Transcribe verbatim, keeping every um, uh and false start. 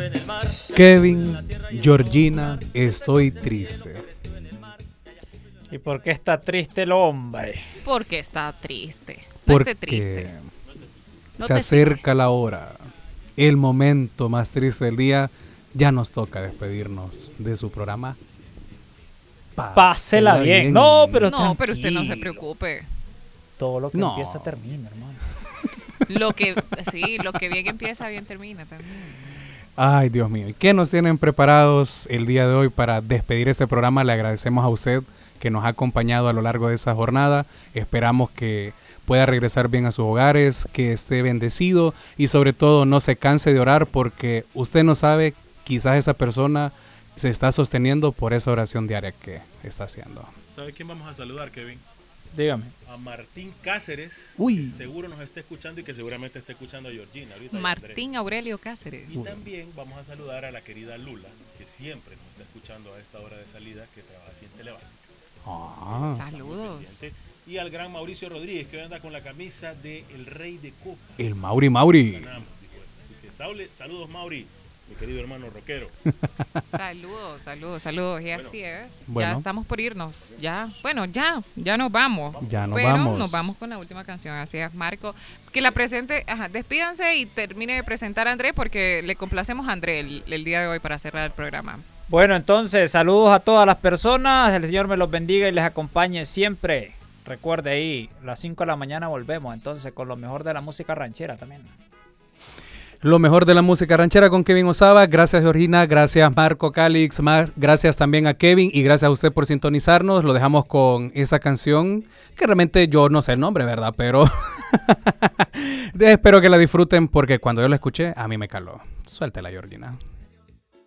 Kevin, Georgina, estoy triste. ¿Y por qué está triste el hombre? Porque está triste. No Porque esté triste. No se te acerca la hora, el momento más triste del día. Ya nos toca despedirnos de su programa. Pásela bien. No, pero No, pero usted no se tranquilo. preocupe. Todo lo que No. empieza termina, hermano. Lo que, sí, lo que bien empieza, bien termina también. Ay, Dios mío. ¿Y qué nos tienen preparados el día de hoy para despedir este programa? Le agradecemos a usted que nos ha acompañado a lo largo de esa jornada. Esperamos que pueda regresar bien a sus hogares, que esté bendecido y sobre todo no se canse de orar, porque usted no sabe, quizás esa persona se está sosteniendo por esa oración diaria que está haciendo. ¿Sabe quién vamos a saludar, Kevin? Dígame. A Martín Cáceres, Uy. que seguro nos está escuchando y que seguramente está escuchando a Georgina. Ahorita y a Martín Aurelio Cáceres. Andrés. Y también vamos a saludar a la querida Lula, que siempre nos está escuchando a esta hora de salida, que trabaja aquí en Telebásica. Ah. Saludos. Y al gran Mauricio Rodríguez, que hoy anda con la camisa de El Rey de Copas. El Mauri Mauri. Ganamos, dijo él. Así que, Saule, saludos, Mauri, mi querido hermano rockero. Saludos, saludos, saludos. Y Bueno. así es. Bueno. Ya estamos por irnos. Ya, bueno, ya, ya nos vamos. Ya nos Pero vamos. nos vamos con la última canción. Así es, Marco. Que la presente, ajá, despídanse y termine de presentar a Andrés porque le complacemos a Andrés el, el día de hoy para cerrar el programa. Bueno, entonces, saludos a todas las personas. El Señor me los bendiga y les acompañe siempre. Recuerde ahí, a las cinco de la mañana volvemos, entonces, con lo mejor de la música ranchera también. Lo mejor de la música ranchera con Kevin Osaba. Gracias, Georgina. Gracias, Marco Calix. Mar gracias también a Kevin. Y gracias a usted por sintonizarnos. Lo dejamos con esa canción que realmente yo no sé el nombre, ¿verdad? Pero espero que la disfruten porque cuando yo la escuché, a mí me caló. Suéltela, Georgina.